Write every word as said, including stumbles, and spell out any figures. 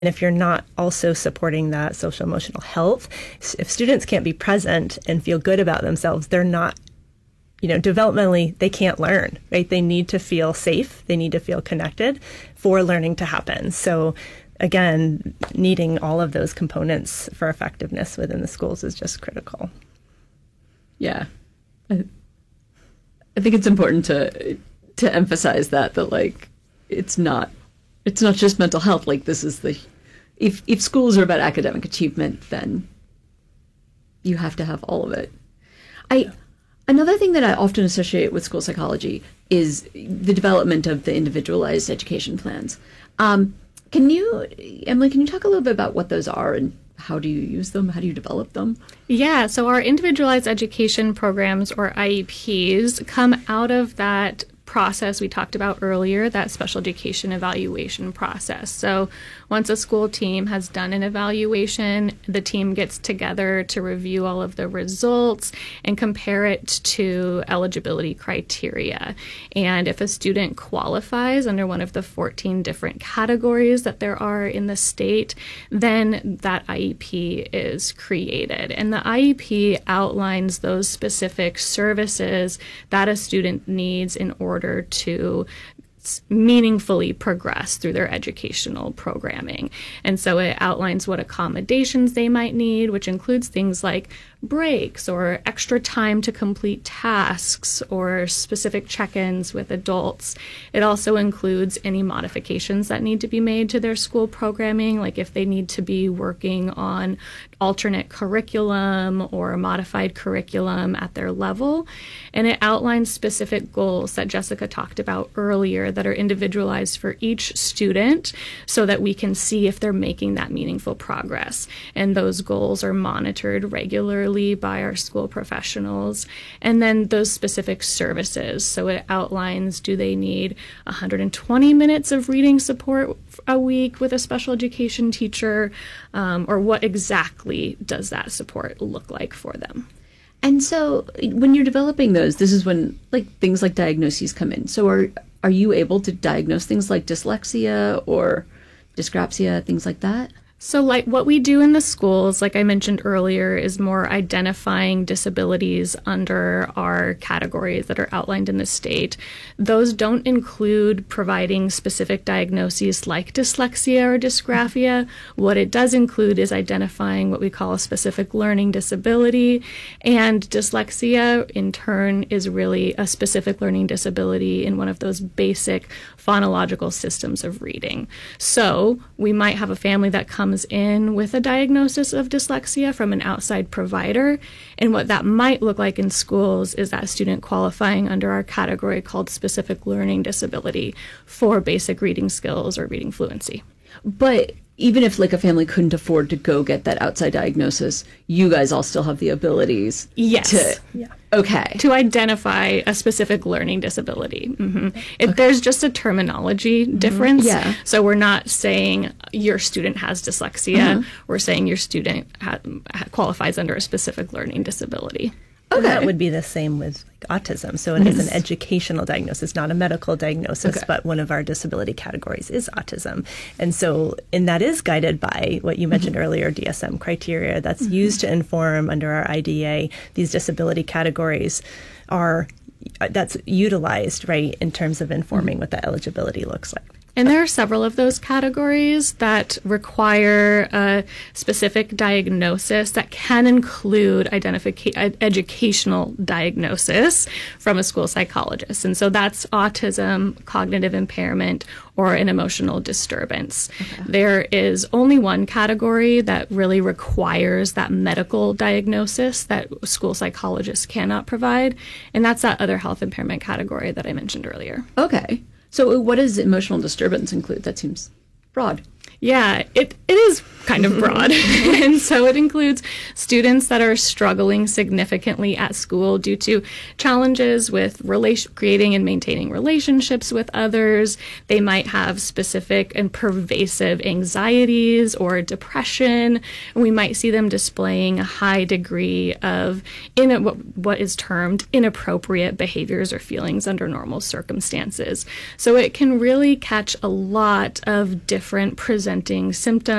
And if you're not also supporting that social emotional health, if students can't be present and feel good about themselves, they're not, you know, developmentally, they can't learn, right? They need to feel safe. They need to feel connected for learning to happen. So again, needing all of those components for effectiveness within the schools is just critical. Yeah. I, I think it's important to to emphasize that, that like, it's not, it's not just mental health. Like this is the, if, if schools are about academic achievement, then you have to have all of it. I, yeah. Another thing that I often associate with school psychology is the development of the individualized education plans. Um, can you, Emily, can you talk a little bit about what those are and how do you use them? How do you develop them? Yeah, so our individualized education programs, or I E Ps, come out of that process we talked about earlier, that special education evaluation process. So once a school team has done an evaluation, the team gets together to review all of the results and compare it to eligibility criteria. And if a student qualifies under one of the fourteen different categories that there are in the state, then that I E P is created. And the I E P outlines those specific services that a student needs in order to meaningfully progress through their educational programming. And so it outlines what accommodations they might need, which includes things like breaks or extra time to complete tasks or specific check-ins with adults. It also includes any modifications that need to be made to their school programming, like if they need to be working on alternate curriculum or modified curriculum at their level. And it outlines specific goals that Jessica talked about earlier that are individualized for each student so that we can see if they're making that meaningful progress. And those goals are monitored regularly by our school professionals. And then those specific services. So it outlines, do they need one hundred twenty minutes of reading support a week with a special education teacher? Um, or what exactly does that support look like for them? And so when you're developing those, this is when like things like diagnoses come in. So are are you able to diagnose things like dyslexia or dyspraxia, things like that? So like what we do in the schools, like I mentioned earlier, is more identifying disabilities under our categories that are outlined in the state. Those don't include providing specific diagnoses like dyslexia or dysgraphia. What it does include is identifying what we call a specific learning disability. And dyslexia, in turn, is really a specific learning disability in one of those basic phonological systems of reading. So we might have a family that comes in with a diagnosis of dyslexia from an outside provider. And what that might look like in schools is that student qualifying under our category called specific learning disability for basic reading skills or reading fluency. But even if like a family couldn't afford to go get that outside diagnosis, you guys all still have the abilities yes. to yeah. Okay. To identify a specific learning disability. Mm-hmm. It, okay. There's just a terminology mm-hmm. difference. Yeah. So we're not saying your student has dyslexia. Mm-hmm. We're saying your student ha- qualifies under a specific learning disability. Okay. And that would be the same with like, autism. So it yes. is an educational diagnosis, not a medical diagnosis, okay. but one of our disability categories is autism. And so, and that is guided by what you mentioned mm-hmm. earlier, D S M criteria that's mm-hmm. used to inform under our I D A. These disability categories are, that's utilized, right, in terms of informing mm-hmm. what that eligibility looks like. And there are several of those categories that require a specific diagnosis that can include identifica- educational diagnosis from a school psychologist. And so that's autism, cognitive impairment, or an emotional disturbance. Okay. There is only one category that really requires that medical diagnosis that school psychologists cannot provide, and that's that other health impairment category that I mentioned earlier. Okay. So what does emotional disturbance include? That seems broad. Yeah, it, it is kind of broad. And so it includes students that are struggling significantly at school due to challenges with relation, creating and maintaining relationships with others. They might have specific and pervasive anxieties or depression. And we might see them displaying a high degree of in a, what, what is termed inappropriate behaviors or feelings under normal circumstances. So it can really catch a lot of different present presenting symptoms